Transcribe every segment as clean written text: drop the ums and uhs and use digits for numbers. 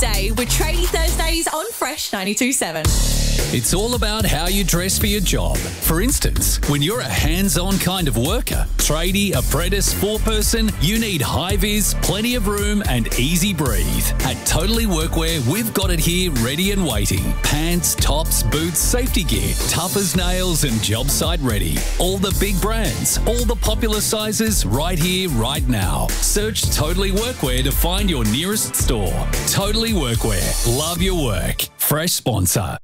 day with Tradie Thursdays on Fresh 92.7. It's all about how you dress for your job. For instance, when you're a hands-on kind of worker, tradie, apprentice, four-person, you need high-vis, plenty of room and easy breathe. At Totally Workwear, we've got it here ready and waiting. Pants, tops, boots, safety gear, tough as nails and job site ready. All the big brands, all the popular sizes right here, right now. Search Totally Workwear to find your nearest store. Totally Workwear. Love your work. Fresh sponsor.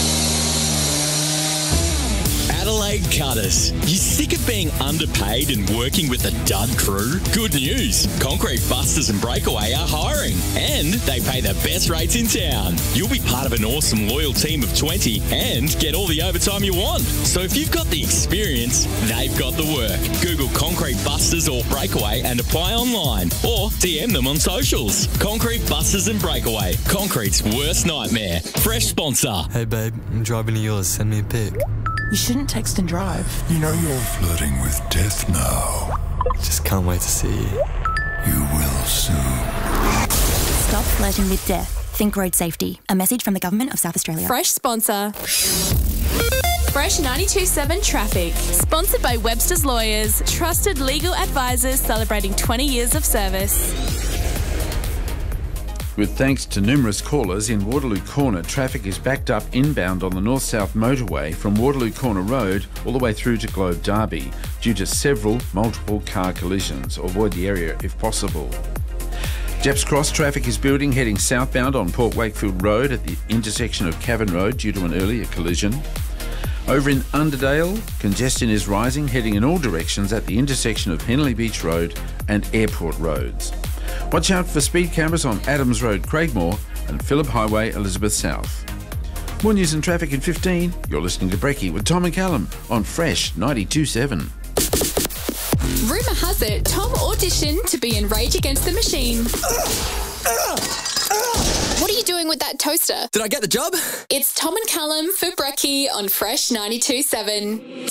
Adelaide Cutters. You sick of being underpaid and working with a dud crew? Good news. Concrete Busters and Breakaway are hiring and they pay the best rates in town. You'll be part of an awesome loyal team of 20 and get all the overtime you want. So if you've got the experience, they've got the work. Google Concrete Busters or Breakaway and apply online or DM them on socials. Concrete Busters and Breakaway. Concrete's worst nightmare. Fresh sponsor. Hey babe, I'm driving to yours. Send me a pic. You shouldn't text and drive. You know you're flirting with death now. Just can't wait to see you. You will soon. Stop flirting with death. Think road safety. A message from the Government of South Australia. Fresh sponsor. Fresh 92.7 Traffic. Sponsored by Webster's Lawyers, trusted legal advisors celebrating 20 years of service. With thanks to numerous callers in Waterloo Corner, traffic is backed up inbound on the north-south motorway from Waterloo Corner Road all the way through to Globe Derby due to multiple car collisions. Avoid the area if possible. Jeps Cross traffic is building heading southbound on Port Wakefield Road at the intersection of Cavan Road due to an earlier collision. Over in Underdale, congestion is rising heading in all directions at the intersection of Henley Beach Road and Airport Roads. Watch out for speed cameras on Adams Road, Craigmore and Phillip Highway, Elizabeth South. More news and traffic in 15. You're listening to Brekkie with Tom and Callum on Fresh 92.7. Rumour has it Tom auditioned to be in Rage Against the Machine. What are you doing with that toaster? Did I get the job? It's Tom and Callum for Brekkie on Fresh 92.7.